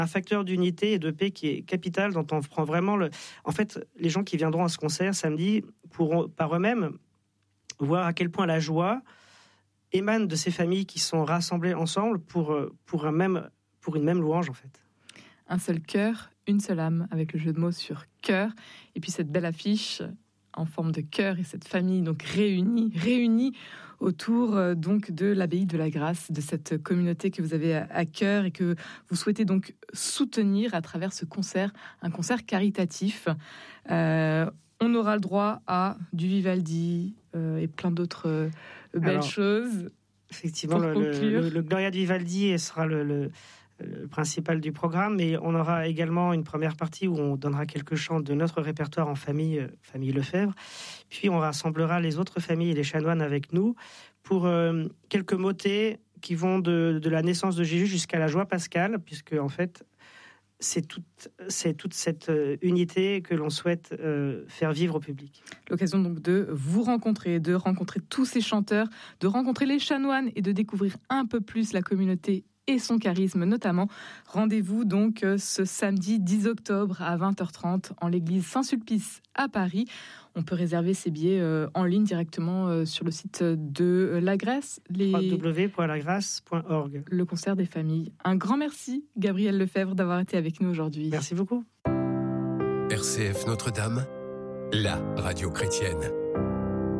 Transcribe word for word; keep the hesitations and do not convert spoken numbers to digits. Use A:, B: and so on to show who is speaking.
A: un facteur d'unité et de paix qui est capital, dont on prend vraiment le... En fait, les gens qui viendront à ce concert samedi pourront par eux-mêmes voir à quel point la joie émane de ces familles qui sont rassemblées ensemble pour, pour, un même, pour une même louange, en fait.
B: Un seul cœur, une seule âme, avec le jeu de mots sur cœur. Et puis cette belle affiche en forme de cœur et cette famille donc réunie, réunie autour euh, donc de l'abbaye de la Grâce, de cette communauté que vous avez à, à cœur et que vous souhaitez donc soutenir à travers ce concert, un concert caritatif. Euh, on aura le droit à du Vivaldi euh, et plein d'autres euh, belles Alors, choses.
A: Effectivement, le, le, le Gloria de Vivaldi sera le, le le principal du programme, mais on aura également une première partie où on donnera quelques chants de notre répertoire en famille, famille Lefebvre, puis on rassemblera les autres familles et les chanoines avec nous pour euh, quelques motets qui vont de, de la naissance de Jésus jusqu'à la joie pascale, puisque en fait c'est toute, c'est toute cette unité que l'on souhaite euh, faire vivre au public.
B: L'occasion donc de vous rencontrer, de rencontrer tous ces chanteurs, de rencontrer les chanoines et de découvrir un peu plus la communauté et son charisme notamment. Rendez-vous donc ce samedi dix octobre à vingt heures trente en l'église Saint-Sulpice à Paris. On peut réserver ses billets euh, en ligne directement euh, sur le site de La Grâce. Les...
A: w w w point la grâce point org.
B: Le concert des familles. Un grand merci, Gabriel Lefebvre, d'avoir été avec nous aujourd'hui.
A: Merci beaucoup.
C: R C F Notre-Dame, la radio chrétienne.